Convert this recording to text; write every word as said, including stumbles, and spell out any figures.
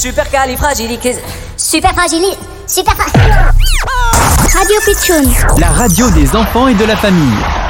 Supercalifragilistique. Super fragile. Super fra... Radio Pitchoun. La radio des enfants et de la famille.